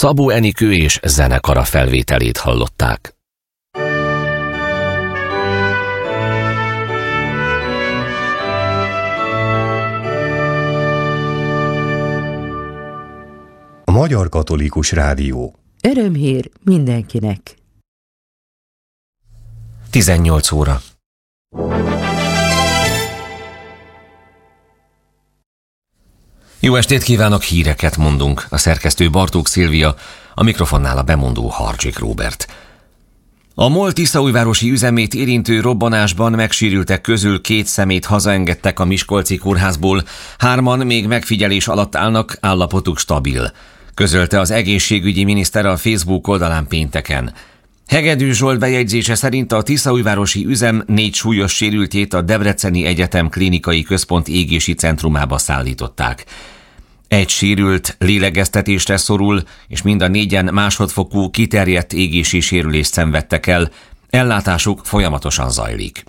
Szabó Enikő és zenekara felvételét hallották. A Magyar Katolikus Rádió. Örömhír mindenkinek. 18 óra. Jó estét kívánok, híreket mondunk. A szerkesztő Bartók Szilvia, a mikrofonnál a bemondó Harcsik Róbert. A MOL tiszaújvárosi üzemét érintő robbanásban megsérültek közül 2 személyt hazaengedtek a miskolci kórházból, 3 még megfigyelés alatt állnak, állapotuk stabil, közölte az egészségügyi miniszter a Facebook oldalán pénteken. Hegedű Zsolt bejegyzése szerint a tiszaújvárosi üzem 4 súlyos sérültjét a Debreceni Egyetem Klinikai Központ égési centrumába szállították. 1 sérült lélegeztetésre szorul, és mind a 4-en másodfokú kiterjedt égési sérülést szenvedtek el, ellátásuk folyamatosan zajlik.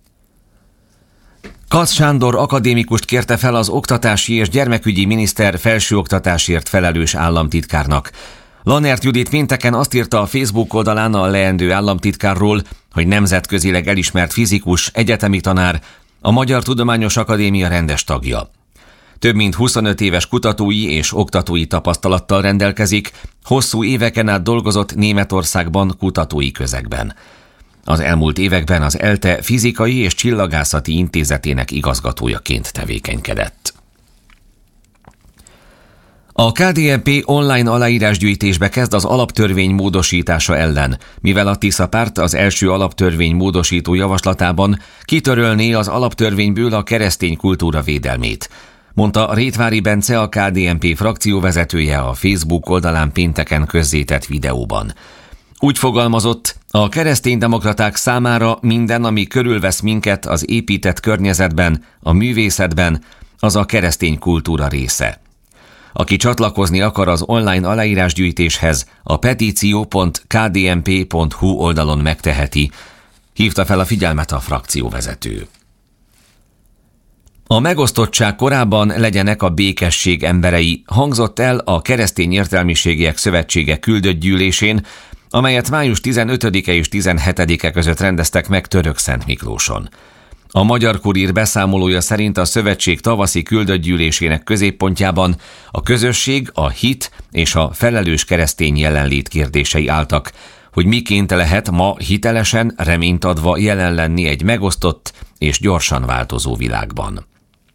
Kac Sándor akadémikust kérte fel az oktatási és gyermekügyi miniszter felsőoktatásért felelős államtitkárnak. Lannert Judit pénteken azt írta a Facebook oldalán a leendő államtitkárról, hogy nemzetközileg elismert fizikus, egyetemi tanár, a Magyar Tudományos Akadémia rendes tagja. Több mint 25 éves kutatói és oktatói tapasztalattal rendelkezik, hosszú éveken át dolgozott Németországban kutatói közegben. Az elmúlt években az ELTE Fizikai és Csillagászati Intézetének igazgatójaként tevékenykedett. A KDNP online aláírásgyűjtésbe kezd az alaptörvény módosítása ellen, mivel a Tisza párt az első alaptörvény módosító javaslatában kitörölné az alaptörvényből a keresztény kultúra védelmét, mondta Rétvári Bence, a KDNP frakcióvezetője a Facebook oldalán pénteken közzétett videóban. Úgy fogalmazott, a kereszténydemokraták számára minden, ami körülvesz minket az épített környezetben, a művészetben, az a keresztény kultúra része. Aki csatlakozni akar az online aláírásgyűjtéshez, a petíció.kdnp.hu oldalon megteheti, hívta fel a figyelmet a frakcióvezető. A megosztottság korábban legyenek a békesség emberei, hangzott el a Keresztény Értelmiségiek Szövetsége küldött gyűlésén, amelyet május 15-e és 17-e között rendeztek meg Törökszentmiklóson. A Magyar Kurír beszámolója szerint a szövetség tavaszi küldött gyűlésének középpontjában a közösség, a hit és a felelős keresztény jelenlét kérdései álltak, hogy miként lehet ma hitelesen, reményt adva jelen lenni egy megosztott és gyorsan változó világban.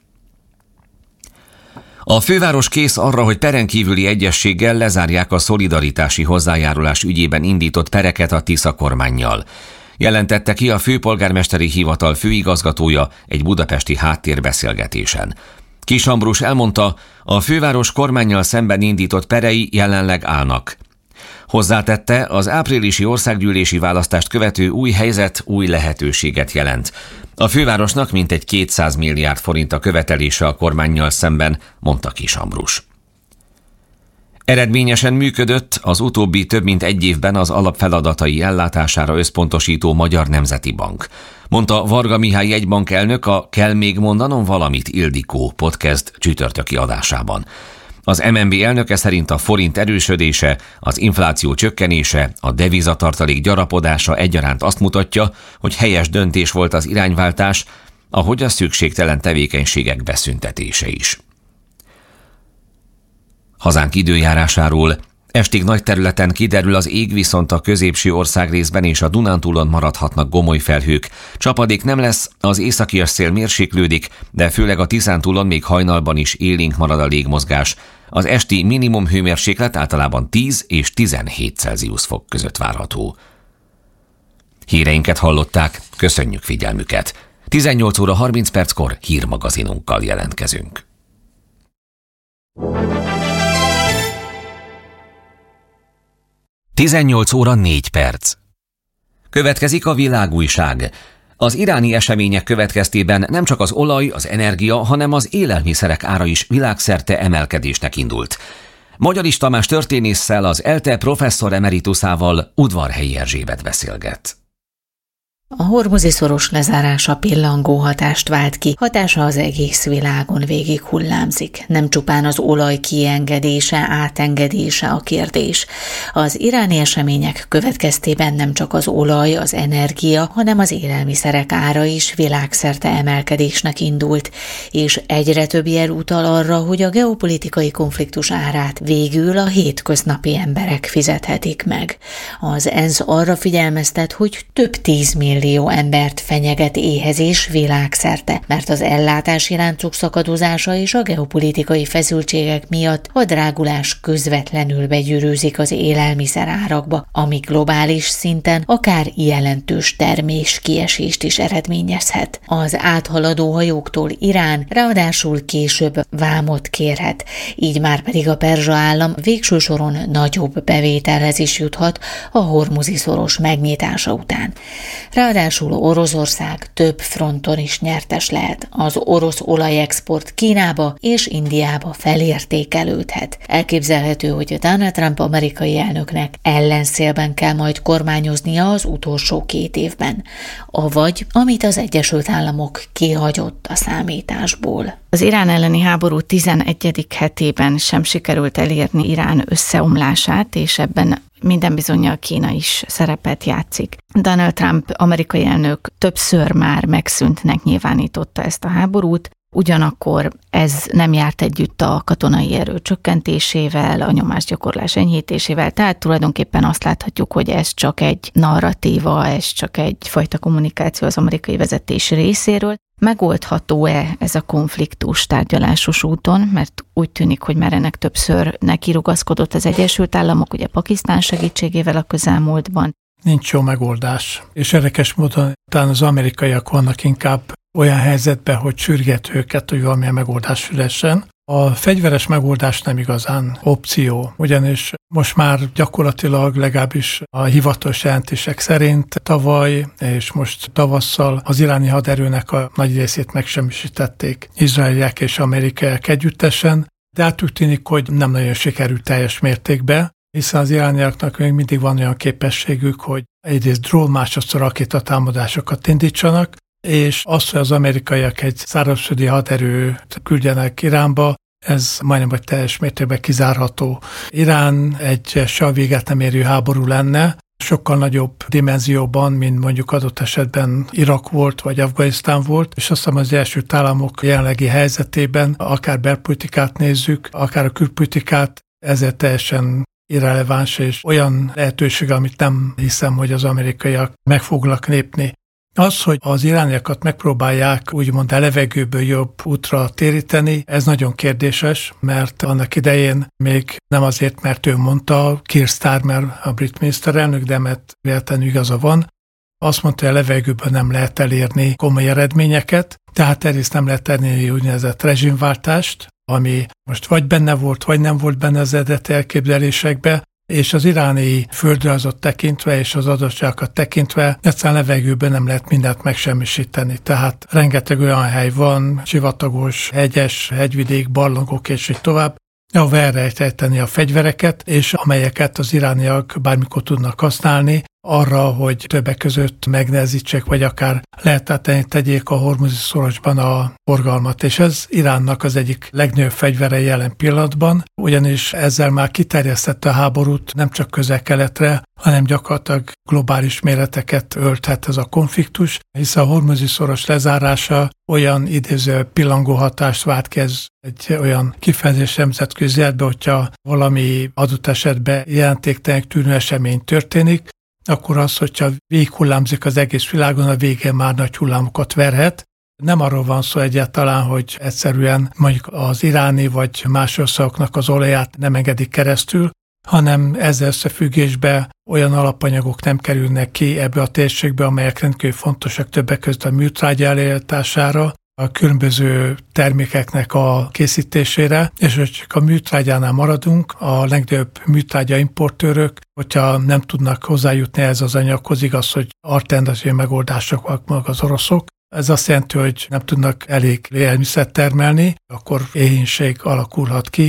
A főváros kész arra, hogy perenkívüli egyezséggel lezárják a szolidaritási hozzájárulás ügyében indított pereket a Tisza kormánnyal. Jelentette ki a főpolgármesteri hivatal főigazgatója egy budapesti háttérbeszélgetésen. Kiss Ambrus elmondta, a főváros kormánnyal szemben indított perei jelenleg állnak. Hozzátette, az áprilisi országgyűlési választást követő új helyzet új lehetőséget jelent. A fővárosnak mintegy 200 milliárd forint a követelése a kormánnyal szemben, mondta Kiss Ambrus. Eredményesen működött az utóbbi több mint 1 évben az alapfeladatai ellátására összpontosító Magyar Nemzeti Bank, mondta Varga Mihály jegybank elnök a Kell még mondanom valamit Ildikó podcast csütörtöki adásában. Az MNB elnöke szerint a forint erősödése, az infláció csökkenése, a devizatartalék gyarapodása egyaránt azt mutatja, hogy helyes döntés volt az irányváltás, ahogy a szükségtelen tevékenységek beszüntetése is. Hazánk időjárásáról: estig nagy területen kiderül az ég, viszont a középső országrészben és a Dunántúlon maradhatnak gomoly felhők. Csapadék nem lesz, az északi szél mérséklődik, de főleg a Tiszántúlon még hajnalban is élénk marad a légmozgás. Az esti minimum hőmérséklet általában 10 és 17 Celsius fok között várható. Híreinket hallották, köszönjük figyelmüket. 18 óra 30 perckor hírmagazinunkkal jelentkezünk. Tizennyolc óra 4 perc. Következik a világújság. Az iráni események következtében nem csak az olaj, az energia, hanem az élelmiszerek ára is világszerte emelkedésnek indult. Magyarics Tamás történésszel, az ELTE professzor emeritusával Udvarhelyi Erzsébet beszélget. A Hormuzi-szoros lezárása pillangó hatást vált ki, hatása az egész világon végig hullámzik. Nem csupán az olaj kiengedése, átengedése a kérdés. Az iráni események következtében nem csak az olaj, az energia, hanem az élelmiszerek ára is világszerte emelkedésnek indult, és egyre több jel utal arra, hogy a geopolitikai konfliktus árát végül a hétköznapi emberek fizethetik meg. Az ENSZ arra figyelmeztet, hogy több 10 millió embert fenyeget éhezés világszerte, mert az ellátási láncok szakadozása és a geopolitikai feszültségek miatt a drágulás közvetlenül begyűrűzik az élelmiszer árakba, ami globális szinten akár jelentős termés kiesést is eredményezhet. Az áthaladó hajóktól Irán ráadásul később vámot kérhet, így már pedig a perzsa állam végső soron nagyobb bevételhez is juthat a Hormuzi-szoros megnyitása után. Ráadásul Oroszország több fronton is nyertes lehet. Az orosz olajexport Kínába és Indiába felértékelődhet. Elképzelhető, hogy Donald Trump amerikai elnöknek ellenszélben kell majd kormányoznia az utolsó 2 évben, avagy amit az Egyesült Államok kihagyott a számításból. Az Irán elleni háború 11. hetében sem sikerült elérni Irán összeomlását, és ebben minden bizonnyal Kína is szerepet játszik. Donald Trump amerikai elnök többször már megszűntnek nyilvánította ezt a háborút, ugyanakkor ez nem járt együtt a katonai erő csökkentésével, a nyomásgyakorlás enyhítésével, tehát tulajdonképpen azt láthatjuk, hogy ez csak egy narratíva, ez csak egyfajta kommunikáció az amerikai vezetés részéről. Megoldható-e ez a konfliktus tárgyalásos úton, mert úgy tűnik, hogy már ennek többször nekirugaszkodott az Egyesült Államok, ugye Pakisztán segítségével a közelmúltban. Nincs jó megoldás, és érdekes módon talán az amerikaiak vannak inkább olyan helyzetben, hogy sürget őket, hogy valamilyen megoldás szülessen. A fegyveres megoldás nem igazán opció, ugyanis most már gyakorlatilag legalábbis a hivatalos jelentések szerint tavaly és most tavasszal az iráni haderőnek a nagy részét megsemmisítették izraeliek és amerikaiak együttesen, de hát úgy tűnik, hogy nem nagyon sikerült teljes mértékben, hiszen az irániaknak még mindig van olyan képességük, hogy egyrészt drón, másodszor rakétatámadásokat indítsanak, és az, hogy az amerikaiak egy szárazföldi haderőt küldjenek Iránba, ez majdnem vagy teljes mértékben kizárható. Irán egy soha véget nem érő háború lenne, sokkal nagyobb dimenzióban, mint mondjuk adott esetben Irak volt, vagy Afganisztán volt, és azt hiszem az Egyesült Államok jelenlegi helyzetében, akár belpolitikát nézzük, akár a külpolitikát, ezért teljesen irreleváns, és olyan lehetőség, amit nem hiszem, hogy az amerikaiak meg fognak lépni. Az, hogy az irániakat megpróbálják úgymond a levegőből jobb útra téríteni, ez nagyon kérdéses, mert annak idején még nem azért, mert ő mondta, Keir Starmer, a brit miniszterelnök, de mert véletlenül igaza van, azt mondta, hogy a levegőből nem lehet elérni komoly eredményeket, tehát egyrészt nem lehet elérni úgynevezett rezsimváltást, ami most vagy benne volt, vagy nem volt benne az eredeti elképzelésekbe, és az iráni földrajzot tekintve és az adottságokat tekintve egyszerűen levegőben nem lehet mindent megsemmisíteni. Tehát rengeteg olyan hely van, sivatagos, hegyes, hegyvidék, barlangok és így tovább, ahol elrejteni a fegyvereket, és amelyeket az irániak bármikor tudnak használni arra, hogy többek között megnehezítsék, vagy akár lehetetlenné tegyék a Hormuzi-szorosban a forgalmat. És ez Iránnak az egyik legnagyobb fegyvere jelen pillanatban, ugyanis ezzel már kiterjesztette a háborút nem csak közel-keletre, hanem gyakorlatilag globális méreteket ölthet ez a konfliktus, hiszen a Hormuzi-szoros lezárása olyan idéző pillangó hatást vált ki, ez egy olyan kifejezés nemzetközi életben, hogyha valami adott esetben jelentéktelenek tűnő esemény történik, akkor az, hogyha végighullámzik az egész világon, a végén már nagy hullámokat verhet. Nem arról van szó egyáltalán, hogy egyszerűen mondjuk az iráni vagy más országoknak az olaját nem engedik keresztül, hanem ezzel összefüggésben olyan alapanyagok nem kerülnek ki ebbe a térségbe, amelyek rendkívül fontosak többek között a műtrágya előállítására, a különböző termékeknek a készítésére, és hogy csak a műtrágyánál maradunk, a legnagyobb műtrágya importőrök, hogyha nem tudnak hozzájutni ez az anyaghoz, igaz, hogy alternatív megoldások vannak az oroszok. Ez azt jelenti, hogy nem tudnak elég élelmiszert termelni, akkor éhínség alakulhat ki,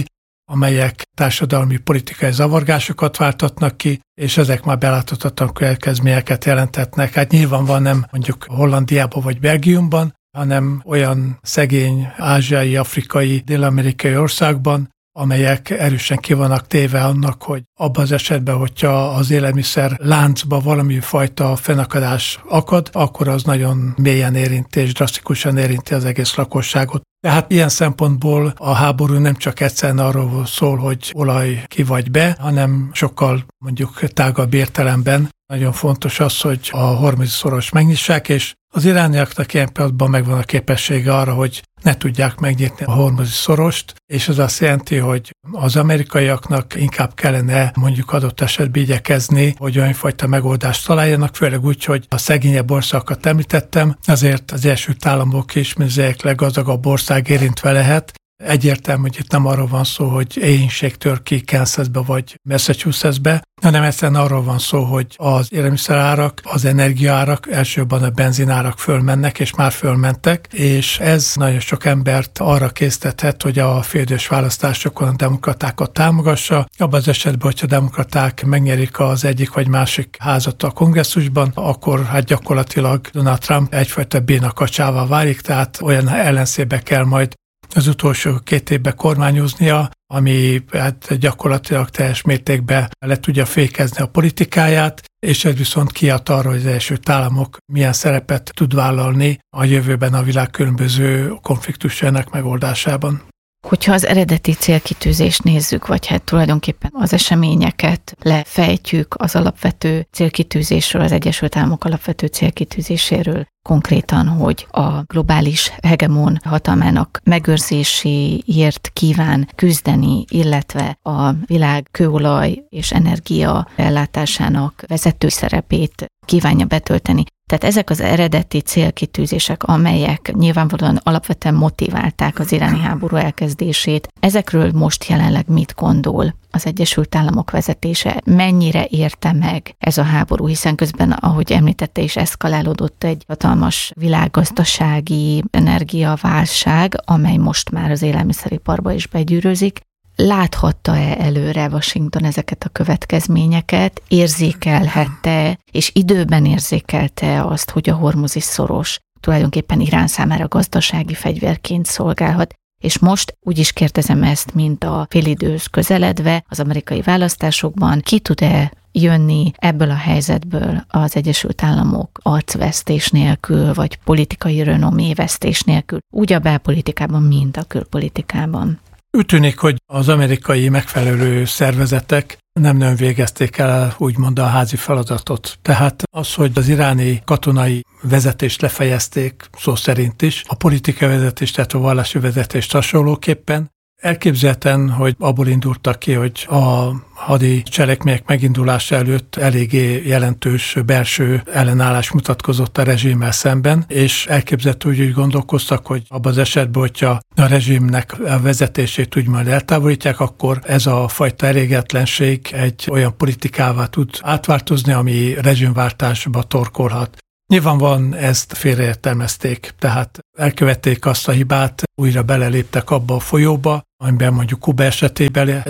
amelyek társadalmi politikai zavargásokat váltatnak ki, és ezek már beláthatatlan következményeket jelentetnek. Hát nyilván nem mondjuk Hollandiában vagy Belgiumban, hanem olyan szegény ázsiai, afrikai, dél-amerikai országban, amelyek erősen ki vannak téve annak, hogy abban az esetben, hogyha az élelmiszer láncba valami fajta fennakadás akad, akkor az nagyon mélyen érinti és drasztikusan érinti az egész lakosságot. Tehát ilyen szempontból a háború nem csak egyszerűen arról szól, hogy olaj ki vagy be, hanem sokkal mondjuk tágabb értelemben. Nagyon fontos az, hogy a Hormuzi-szoros megnyissák, és az irániaknak ilyen pillanatban megvan a képessége arra, hogy ne tudják megnyitni a Hormuzi-szorost, és ez azt jelenti, hogy az amerikaiaknak inkább kellene mondjuk adott esetben igyekezni, hogy olyan fajta megoldást találjanak, főleg úgy, hogy a szegényebb országokat említettem, azért az Egyesült Államok is, mint az egyik leggazdagabb ország érintve lehet. Egyértelmű, hogy itt nem arról van szó, hogy éhínség tör ki Kansasbe vagy Massachusettsbe, hanem egyszerűen arról van szó, hogy az élelmiszerárak, az energiaárak, elsősorban a benzinárak fölmennek, és már fölmentek, és ez nagyon sok embert arra késztethet, hogy a félidős választásokon a demokratákat támogassa. Abban az esetben, hogyha a demokraták megnyerik az egyik vagy másik házat a kongresszusban, akkor hát gyakorlatilag Donald Trump egyfajta bénakacsává válik, tehát olyan ellenszébe kell majd az utolsó 2 évben kormányoznia, ami hát gyakorlatilag teljes mértékben le tudja fékezni a politikáját, és ez viszont kiad arra, hogy az Egyesült Államok milyen szerepet tud vállalni a jövőben a világ különböző konfliktusainak megoldásában. Hogyha az eredeti célkitűzést nézzük, vagy hát tulajdonképpen az eseményeket lefejtjük az alapvető célkitűzésről, az Egyesült Államok alapvető célkitűzéséről, konkrétan, hogy a globális hegemon hatalmának megőrzéséért kíván küzdeni, illetve a világ kőolaj és energia ellátásának vezető szerepét kívánja betölteni. Tehát ezek az eredeti célkitűzések, amelyek nyilvánvalóan alapvetően motiválták az iráni háború elkezdését, ezekről most jelenleg mit gondol az Egyesült Államok vezetése? Mennyire érte meg ez a háború, hiszen közben, ahogy említette is, eszkalálódott egy hatalmas világgazdasági energiaválság, amely most már az élelmiszeriparba is begyűrűzik. Láthatta-e előre Washington ezeket a következményeket, érzékelhette, és időben érzékelte azt, hogy a Hormuzi-szoros tulajdonképpen Irán számára gazdasági fegyverként szolgálhat, és most úgy is kérdezem ezt, mint a félidőhöz közeledve az amerikai választásokban, ki tud-e jönni ebből a helyzetből az Egyesült Államok arcvesztés nélkül, vagy politikai renomévesztés nélkül, úgy a belpolitikában, mint a külpolitikában? Úgy tűnik, hogy az amerikai megfelelő szervezetek nem végezték el úgymond a házi feladatot. Tehát az, hogy az iráni katonai vezetést lefejezték, szó szerint is, a politikai vezetést, tehát a vallási vezetést hasonlóképpen, elképzelhetően, hogy abból indultak ki, hogy a hadi cselekmények megindulása előtt eléggé jelentős belső ellenállás mutatkozott a rezsimmel szemben, és elképzelhető, hogy úgy gondolkoztak, hogy abban az esetben, hogyha a rezsimnek a vezetését úgymond eltávolítják, akkor ez a fajta elégetlenség egy olyan politikává tud átváltozni, ami rezsimváltásba torkolhat. Nyilvánvalóan ezt félreértelmezték, tehát elkövették azt a hibát, újra beleléptek abba a folyóba, amiben mondjuk Kuba esetében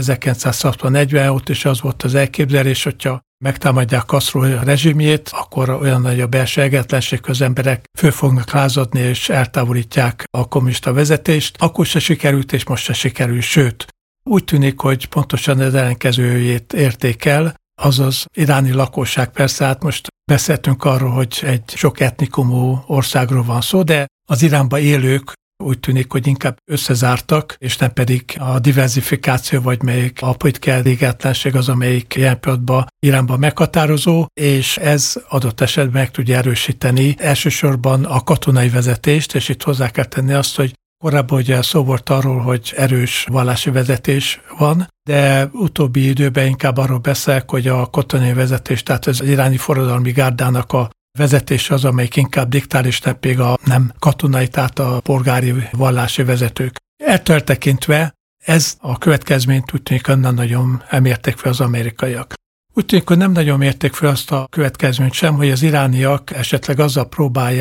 1960-40 óta is az volt az elképzelés, hogyha megtámadják Castro rezsimjét, akkor olyan nagy a belső egetlenség, az emberek föl fognak lázadni és eltávolítják a kommunista vezetést. Akkor se sikerült, és most se sikerül, sőt, úgy tűnik, hogy pontosan az ellenkezőjét érték el, azaz iráni lakosság, persze hát most beszéltünk arról, hogy egy sok etnikumú országról van szó, de az Iránban élők úgy tűnik, hogy inkább összezártak, és nem pedig a diversifikáció, vagy melyik a politikai elégetlenség az, amelyik ilyen pillanatban Iránban meghatározó, és ez adott esetben meg tudja erősíteni elsősorban a katonai vezetést, és itt hozzá kell tenni azt, hogy korábban ugye szó volt arról, hogy erős vallási vezetés van, de utóbbi időben inkább arról beszélek, hogy a katonai vezetés, tehát az iráni forradalmi gárdának a vezetés az, amelyik inkább diktál, és nem pedig a nem katonai, tehát a polgári vallási vezetők. Ettől tekintve ez a következményt úgy tűnik, hogy nem nagyon mérték fel az amerikaiak. Úgy tűnik, hogy nem nagyon mérték fel azt a következményt sem, hogy az irániak esetleg azzal próbálják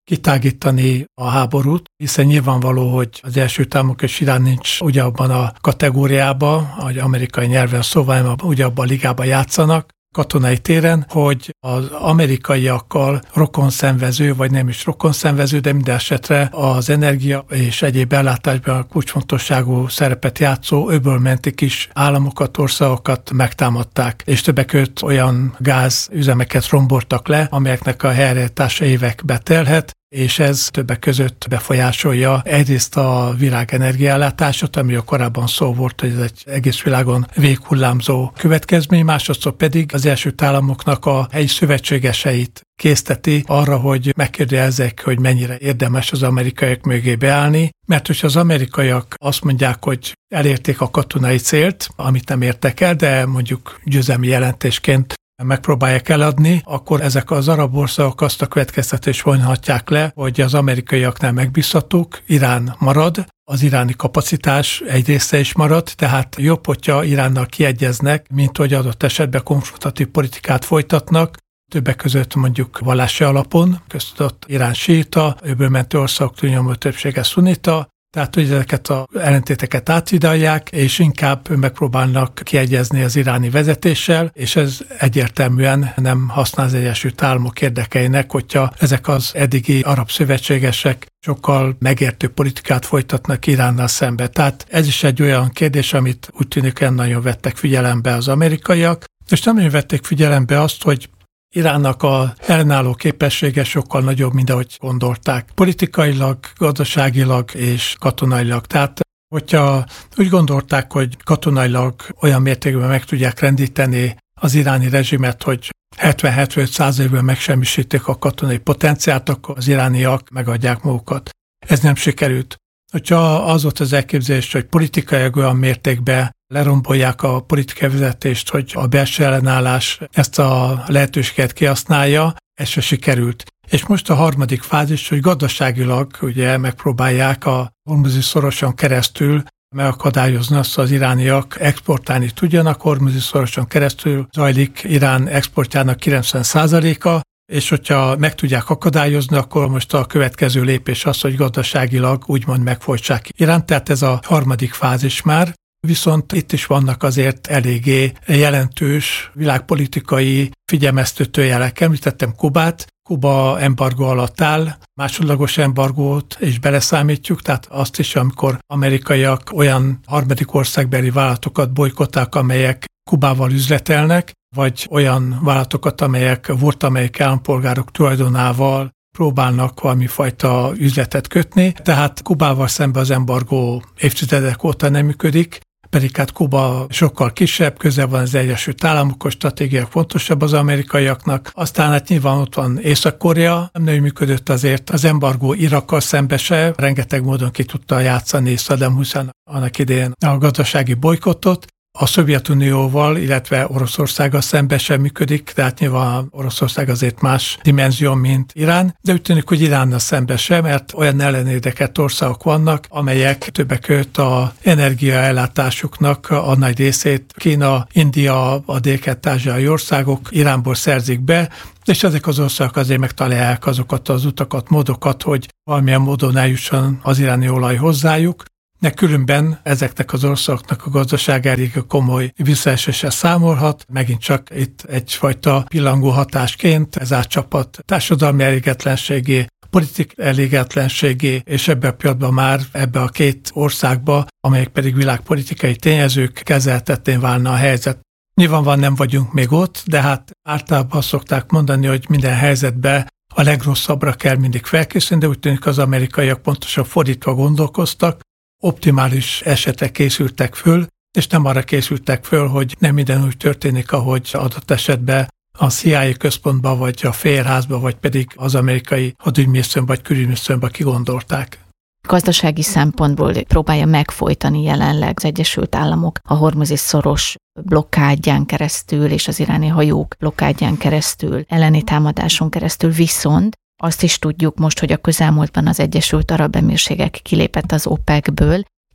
kitágítani a háborút, hiszen nyilvánvaló, hogy az Egyesült Államok és Irán nincs ugyanabban a kategóriában, hogy amerikai nyelven szóval ugyanabban a ligában játszanak, katonai téren, hogy az amerikaiakkal rokonszenvező, vagy nem is rokonszenvező, de minden esetre az energia és egyéb ellátásban a kulcsfontosságú szerepet játszó öbölmenti kis államokat, országokat megtámadták, és többek között olyan gázüzemeket romboltak le, amelyeknek a helyreállítása évekbe telhet, és ez többek között befolyásolja egyrészt a világ energiaellátását, amiről korábban szó volt, hogy ez egy egész világon véghullámzó következmény, másodszor pedig az Egyesült Államoknak a helyi szövetségeseit készteti arra, hogy megkérdőjelezzék, hogy mennyire érdemes az amerikaiak mögé beállni, mert hogyha az amerikaiak azt mondják, hogy elérték a katonai célt, amit nem értek el, de mondjuk győzelmi jelentésként megpróbálják eladni, akkor ezek az arab országok azt a következtetést vonhatják le, hogy az amerikaiaknál megbízhatók, Irán marad, az iráni kapacitás egy része is marad, tehát jobb, hogyha Iránnal kiegyeznek, mint hogy adott esetben konfrontatív politikát folytatnak, többek között mondjuk vallási alapon, köztudott Irán síita, öbölmenti országok túlnyomó többsége szunita, tehát hogy ezeket az ellentéteket áthidalják, és inkább megpróbálnak kiegyezni az iráni vezetéssel, és ez egyértelműen nem használ az Egyesült Államok érdekeinek, hogyha ezek az eddigi arab szövetségesek sokkal megértő politikát folytatnak Iránnal szembe. Tehát ez is egy olyan kérdés, amit úgy tűnik, hogy nagyon vettek figyelembe az amerikaiak, és nem nagyon vették figyelembe azt, hogy Iránnak a ellenálló képessége sokkal nagyobb, mint ahogy gondolták. Politikailag, gazdaságilag és katonailag. Tehát, hogyha úgy gondolták, hogy katonailag olyan mértékben meg tudják rendíteni az iráni rezsimet, hogy 70-75%-ban megsemmisítik a katonai potenciált, akkor az irániak megadják magukat. Ez nem sikerült. Hogyha az volt az elképzelés, hogy politikailag olyan mértékben lerombolják a politikai vezetést, hogy a belső ellenállás ezt a lehetőséget kihasználja, ez se sikerült. És most a harmadik fázis, hogy gazdaságilag ugye megpróbálják a Hormuzi szoroson keresztül megakadályozni azt, az irániak exportálni tudjanak. Hormuzi szoroson keresztül zajlik Irán exportjának 90%-a, és hogyha meg tudják akadályozni, akkor most a következő lépés az, hogy gazdaságilag úgymond megfojtsák Iránt, tehát ez a harmadik fázis már. Viszont itt is vannak azért eléggé jelentős világpolitikai figyelmeztető jelek. Említettem Kubát, Kuba embargó alatt áll, másodlagos embargót is beleszámítjuk, tehát azt is, amikor amerikaiak olyan harmadik országbeli vállalatokat bojkottálnak, amelyek Kubával üzletelnek, vagy olyan vállalatokat, amelyek volt amerikai állampolgárok tulajdonával próbálnak valami fajta üzletet kötni. Tehát Kubával szemben az embargó évtizedek óta nem működik, pedig hát Kuba sokkal kisebb, közel van az Egyesült Államokhoz, stratégiák fontosabb az amerikaiaknak. Aztán hát nyilván ott van Észak-Korea, nem működött azért az embargó Irakkal szembe se, rengeteg módon ki tudta játszani Saddam Hussein annak idején a gazdasági bolykottot. A Szovjetunióval, illetve Oroszországgal szemben sem működik, tehát nyilván Oroszország azért más dimenzió, mint Irán, de úgy tűnik, hogy Iránnal szemben sem, mert olyan ellenérdekelt országok vannak, amelyek többek között az energiaellátásuknak a nagy részét Kína, India, a dél-kelet-ázsiai országok Iránból szerzik be, és ezek az országok azért megtalálják azokat az utakat, módokat, hogy valamilyen módon eljusson az iráni olaj hozzájuk. De különben ezeknek az országoknak a gazdaság elég komoly visszaeséssel számolhat. Megint csak itt egyfajta pillangó hatásként ez átcsapat társadalmi elégedetlenségé, politikai elégedetlenségé, és ebben a pillanatban már ebbe a két országba, amelyek pedig világpolitikai tényezők, kezeltetén válna a helyzet. Nyilvánvalóan nem vagyunk még ott, de hát általában azt szokták mondani, hogy minden helyzetben a legrosszabbra kell mindig felkészülni, de úgy tűnik az amerikaiak pontosan fordítva gondolkoztak, optimális esetek készültek föl, és nem arra készültek föl, hogy nem minden úgy történik, ahogy adott esetben a CIA központban, vagy a Fehérházban, vagy pedig az amerikai hadügyminisztériumban, vagy külügyminisztériumban kigondolták. Gazdasági szempontból próbálja megfojtani jelenleg az Egyesült Államok a Hormuzi szoros blokkádján keresztül, és az iráni hajók blokkádján keresztül, elleni támadáson keresztül, viszont azt is tudjuk most, hogy a közelmúltban az Egyesült Arab Emírségek kilépett az OPEC-ből,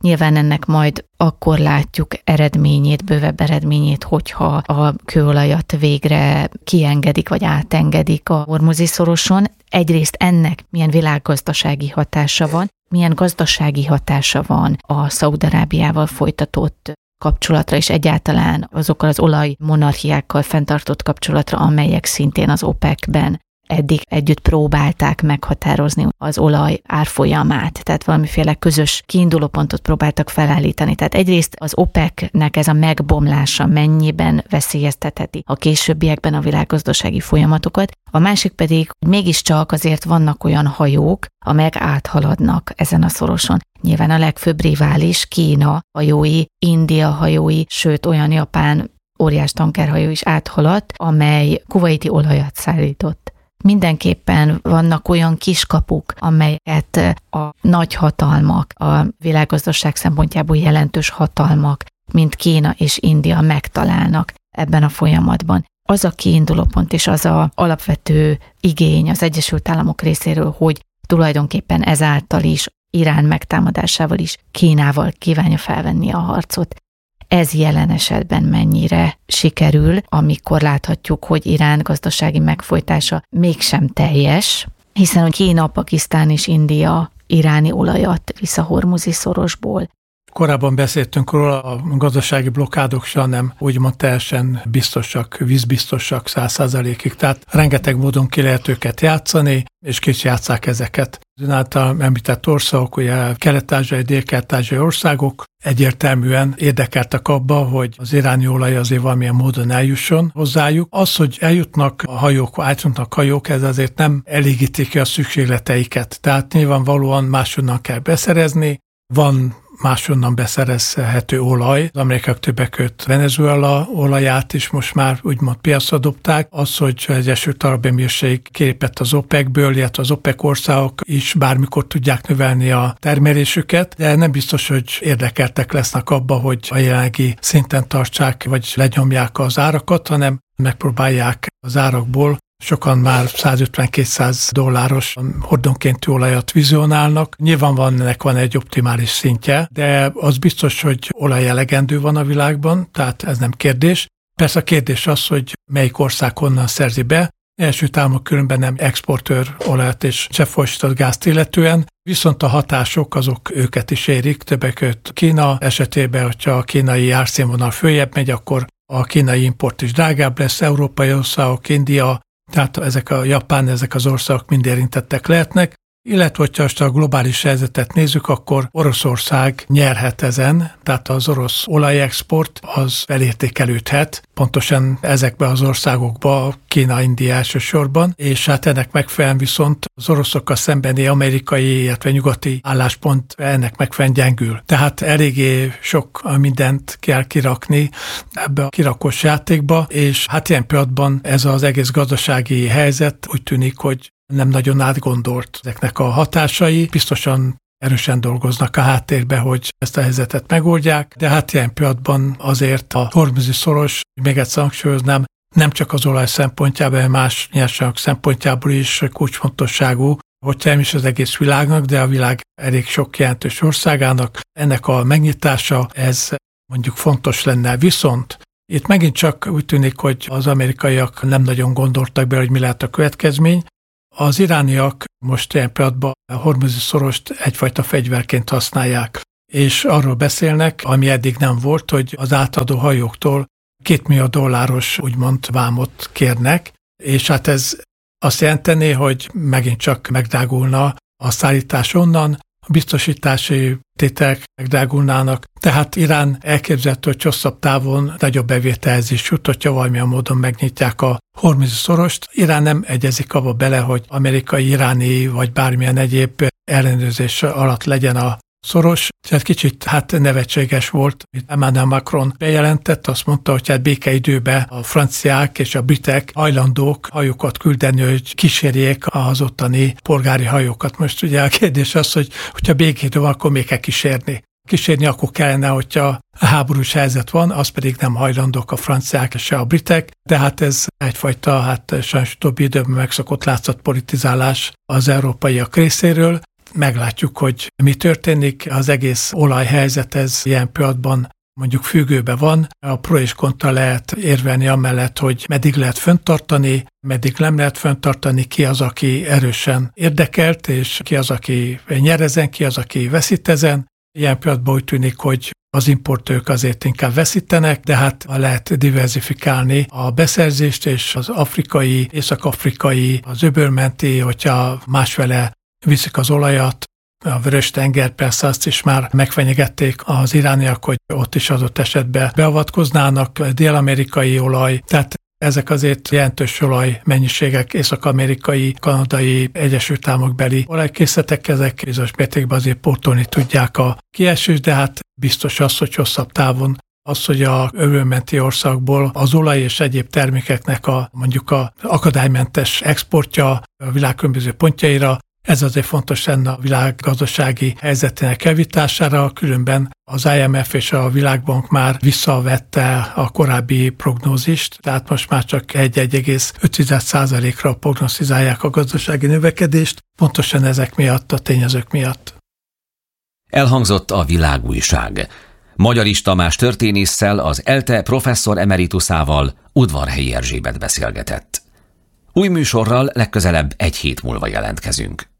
Nyilván ennek majd akkor látjuk eredményét, bővebb eredményét, hogyha a kőolajat végre kiengedik, vagy átengedik a Hormuzi-szoroson. Egyrészt ennek milyen világgazdasági hatása van, milyen gazdasági hatása van a Szaúd-Arábiával folytatott kapcsolatra, és egyáltalán azokkal az olajmonarchiákkal fenntartott kapcsolatra, amelyek szintén az OPEC-ben eddig együtt próbálták meghatározni az olaj árfolyamát, tehát valamiféle közös kiindulópontot próbáltak felállítani. Tehát egyrészt az OPEC-nek ez a megbomlása mennyiben veszélyeztetheti a későbbiekben a világgazdasági folyamatokat, a másik pedig, hogy mégiscsak azért vannak olyan hajók, amelyek áthaladnak ezen a szoroson. Nyilván a legfőbb rivális Kína hajói, India hajói, sőt olyan japán óriás tankerhajó is áthaladt, amely kuvaiti olajat szállított. Mindenképpen vannak olyan kiskapuk, amelyet a nagy hatalmak, a világgazdaság szempontjából jelentős hatalmak, mint Kína és India megtalálnak ebben a folyamatban. Az a kiindulópont és az a alapvető igény az Egyesült Államok részéről, hogy tulajdonképpen ezáltal is, Irán megtámadásával is Kínával kívánja felvenni a harcot. Ez jelen esetben mennyire sikerül, amikor láthatjuk, hogy Irán gazdasági megfojtása mégsem teljes, hiszen Kína, Pakisztán és India iráni olajat visz a Hormuzi-szorosból. Korábban beszéltünk róla, a gazdasági blokkádok sem nem úgymond teljesen biztosak, vízbiztosak 100%-ig, tehát rengeteg módon ki lehet őket játszani, és ki is játsszák ezeket. Az által említett országok, ugye kelet-ázsiai, dél-kelet-ázsiai országok egyértelműen érdekeltek abba, hogy az iráni olaj azért valamilyen módon eljusson hozzájuk. Az, hogy eljutnak a hajók, átjutnak hajók, ez azért nem elégíti ki a szükségleteiket. Tehát nyilvánvalóan máshonnan kell beszerezni, van máshonnan beszerezhető olaj. Az amerikaiak többek között Venezuela olaját is most már úgymond piacra dobták. Az, hogy az Egyesült Arab Emírség kilépett az OPEC-ből, illetve az OPEC országok is bármikor tudják növelni a termelésüket, de nem biztos, hogy érdekeltek lesznek abba, hogy a jelenlegi szinten tartsák, vagy lenyomják az árakat, hanem megpróbálják az árakból. Sokan már $150-200 hordonkénti olajat vizionálnak. Nyilván ennek van egy optimális szintje, de az biztos, hogy olaj elegendő van a világban, tehát ez nem kérdés. Persze a kérdés az, hogy melyik ország honnan szerzi be. Egyesült Államok különben nem exportőr olajat és cseppfolyósított gázt illetően, viszont a hatások azok őket is érik. Többek között Kína esetében, hogyha a kínai árszínvonal följebb megy, akkor a kínai import is drágább lesz, európai országok, India, tehát ezek az országok mind érintettek lehetnek, illetve hogyha most a globális helyzetet nézzük, akkor Oroszország nyerhet ezen, tehát az orosz olajexport az felértékelődhet, pontosan ezekbe az országokba, Kína, India elsősorban, és hát ennek megfelelően viszont az oroszokkal szembeni amerikai, illetve nyugati álláspont ennek megfelelően gyengül. Tehát eléggé sok mindent kell kirakni ebbe a kirakós játékba, és hát ilyen pillanatban ez az egész gazdasági helyzet úgy tűnik, hogy nem nagyon átgondolt ezeknek a hatásai. Biztosan erősen dolgoznak a háttérbe, hogy ezt a helyzetet megoldják, de hát ilyen pillanatban azért a Hormuzi-szoros, még egyszer hangsúlyoznám, nem csak az olaj szempontjából, hanem más nyersanyag szempontjából is kulcsfontosságú, hogyha nem is az egész világnak, de a világ elég sok jelentős országának. Ennek a megnyitása, ez mondjuk fontos lenne. Viszont itt megint csak úgy tűnik, hogy az amerikaiak nem nagyon gondoltak be, hogy mi lehet a következmény. Az irániak most ilyen pillanatban a Hormuzi-szorost egyfajta fegyverként használják, és arról beszélnek, ami eddig nem volt, hogy az átadó hajóktól $2 millió úgymond vámot kérnek, és hát ez azt jelenteni, hogy megint csak megdrágulna a szállítás onnan, a biztosítási tételek megdrágulnának. Tehát Irán elképzelhető, hogy hosszabb távon nagyobb bevételhez is jut, hogyha valamilyen módon megnyitják a Hormuzi-szorost. Irán nem egyezik abba bele, hogy amerikai, iráni vagy bármilyen egyéb ellenőrzés alatt legyen a szoros. Tehát kicsit nevetséges volt, amit Emmanuel Macron bejelentett, azt mondta, hogy hát békeidőben a franciák és a britek hajlandók hajókat küldeni, hogy kísérjék az ottani polgári hajókat. Most ugye a kérdés az, hogy hogyha békeidő van, akkor még kell kísérni. Kísérni akkor kellene, hogyha háborús helyzet van, az pedig nem hajlandók a franciák és a britek, de hát ez egyfajta, sajnos utóbbi időben megszokott látszatpolitizálás az európaiak részéről. meglátjuk, hogy mi történik. Az egész olajhelyzet ez ilyen pillanatban mondjuk függőben van. A pro és kontra lehet érvelni amellett, hogy meddig lehet fönntartani, meddig nem lehet fönntartani, ki az, aki erősen érdekelt, és ki az, aki nyer ezen, ki az, aki veszít ezen. Ilyen pillanatban úgy tűnik, hogy az importőrök azért inkább veszítenek, de hát lehet diversifikálni a beszerzést, és az afrikai, észak-afrikai, az öbölmenti, hogyha másfele viszik az olajat, a Vörös-tenger persze azt is már megfenyegették az irániak, hogy ott is adott esetben beavatkoznának, dél-amerikai olaj, tehát ezek azért jelentős olajmennyiségek, észak-amerikai, kanadai, Egyesült Államokbeli olajkészletek, ezek bizonyos mértékben azért pótolni tudják a kiesést, de hát biztos az, hogy hosszabb távon az, hogy a öbölmenti országból az olaj és egyéb termékeknek mondjuk a akadálymentes exportja a világ különböző pontjaira, ez azért fontos lenne a világ gazdasági helyzetének javítására, különben az IMF és a Világbank már visszavette a korábbi prognózist, tehát most már csak 1,5%-ra prognosztizálják a gazdasági növekedést, pontosan ezek miatt, a tényezők miatt. Elhangzott a Világújság. Magyarics Tamás történésszel, az ELTE professzor emeritusával, Udvarhelyi Erzsébet beszélgetett. Új műsorral legközelebb egy hét múlva jelentkezünk.